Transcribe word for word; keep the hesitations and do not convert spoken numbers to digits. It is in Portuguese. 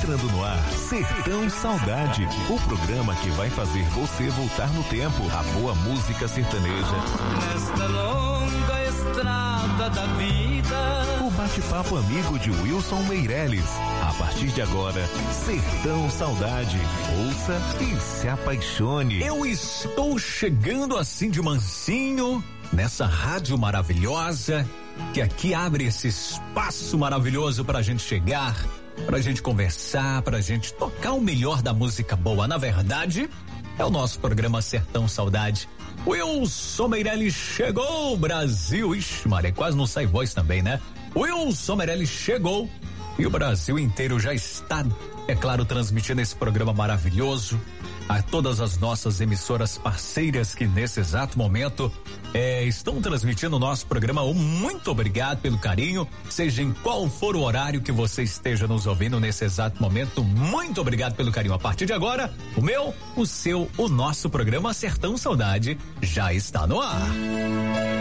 Entrando no ar, Sertão Saudade, o programa que vai fazer você voltar no tempo. A boa música sertaneja. Nesta longa estrada da vida. O bate-papo amigo de Wilson Meirelles. A partir de agora, Sertão Saudade. Ouça e se apaixone. Eu estou chegando assim de mansinho nessa rádio maravilhosa, que aqui abre esse espaço maravilhoso pra gente chegar, pra gente conversar, pra gente tocar o melhor da música boa. Na verdade, é o nosso programa Sertão Saudade. Wilson Meirelles chegou, Brasil. Ixi, Maria, quase não sai voz também, né? Wilson Meirelles chegou e o Brasil inteiro já está, é claro, transmitindo esse programa maravilhoso a todas as nossas emissoras parceiras que nesse exato momento é, estão transmitindo o nosso programa. Muito obrigado pelo carinho, seja em qual for o horário que você esteja nos ouvindo nesse exato momento. Muito obrigado pelo carinho. A partir de agora, o meu, o seu, o nosso programa Sertão Saudade já está no ar.